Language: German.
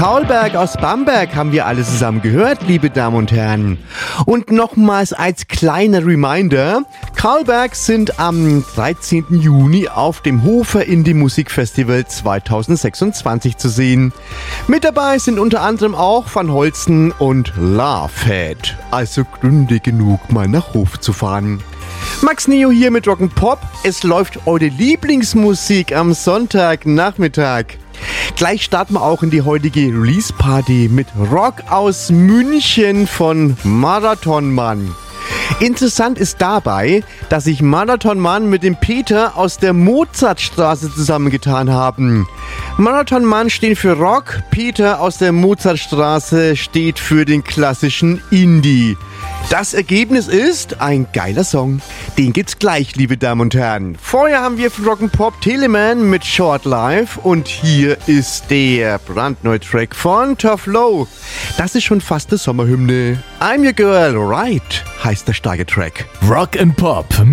Kaulberg aus Bamberg haben wir alle zusammen gehört, liebe Damen und Herren. Und nochmals als kleiner Reminder, Kaulberg sind am 13. Juni auf dem Hofer Indie Musikfestival 2026 zu sehen. Mit dabei sind unter anderem auch Van Holsten und Lovehead. Also Gründe genug, mal nach Hof zu fahren. Max Neo hier mit Rock'n'Pop. Es läuft eure Lieblingsmusik am Sonntagnachmittag. Gleich starten wir auch in die heutige Release-Party mit Rock aus München von Marathon Mann. Interessant ist dabei, dass sich Marathon Mann mit dem Peter aus der Mozartstraße zusammengetan haben. Marathon Mann stehen für Rock, Peter aus der Mozartstraße steht für den klassischen Indie. Das Ergebnis ist ein geiler Song. Den gibt's gleich, liebe Damen und Herren. Vorher haben wir für Rock'n'Pop Teleman mit Short Life und hier ist der brandneue Track von Tough Low. Das ist schon fast eine Sommerhymne. I'm Your Girl, Right heißt der starke Track. Rock'n'Pop